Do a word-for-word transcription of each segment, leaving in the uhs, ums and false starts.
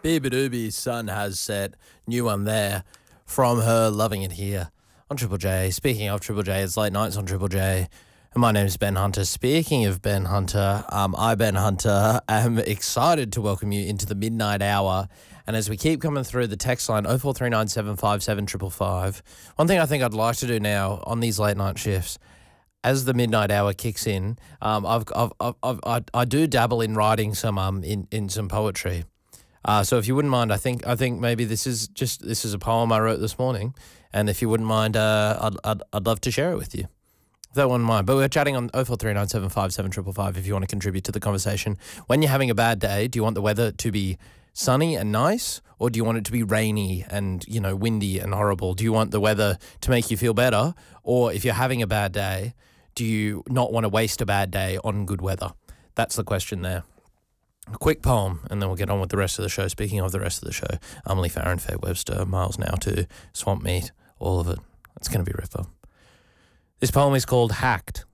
Beabadoobie's sun has set. New one there from her. Loving it here on Triple J. Speaking of Triple J, it's late nights on Triple J. And my name's Ben Hunter. Speaking of Ben Hunter, um, I, Ben Hunter, am excited to welcome you into the midnight hour. And as we keep coming through the text line, oh four three nine seven five seven five five five, one thing I think I'd like to do now on these late night shifts, as the midnight hour kicks in, um, I've, I've, I've, I've, I, I do dabble in writing some um in, in some poetry. Uh, so if you wouldn't mind, I think I think maybe this is just this is a poem I wrote this morning, and if you wouldn't mind, uh, I'd I'd I'd love to share it with you. If that wouldn't mind. But we're chatting on oh four three nine seven five seven five five five if you want to contribute to the conversation. When you're having a bad day, do you want the weather to be sunny and nice, or do you want it to be rainy and, you know, windy and horrible? Do you want the weather to make you feel better, or if you're having a bad day, do you not want to waste a bad day on good weather? That's the question there. A quick poem, and then we'll get on with the rest of the show. Speaking of the rest of the show, Emily Farron, Faye Webster, Miles Now to Swamp Meat, all of it. It's going to be ripper. This poem is called Hacked.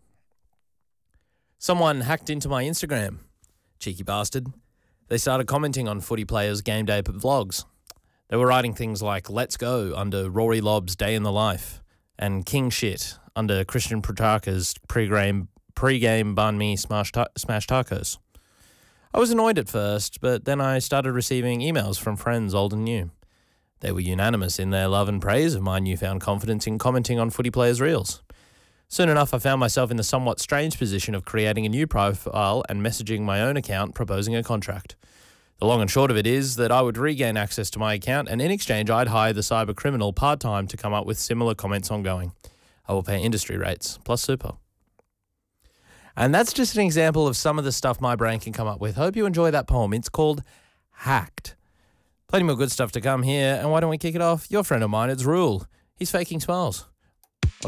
Someone hacked into my Instagram. Cheeky bastard. They started commenting on footy players' game day vlogs. They were writing things like "Let's Go" under Rory Lobb's Day in the Life and "King Shit" under Christian Protaka's pre-game, pre-game banh mi smash, ta- smash tacos. I was annoyed at first, but then I started receiving emails from friends old and new. They were unanimous in their love and praise of my newfound confidence in commenting on footy players' reels. Soon enough, I found myself in the somewhat strange position of creating a new profile and messaging my own account proposing a contract. The long and short of it is that I would regain access to my account, and in exchange I'd hire the cyber criminal part-time to come up with similar comments ongoing. I will pay industry rates, plus super. And that's just an example of some of the stuff my brain can come up with. Hope you enjoy that poem. It's called Hacked. Plenty more good stuff to come here, and why don't we kick it off? Your friend of mine, it's Rule. He's faking smiles.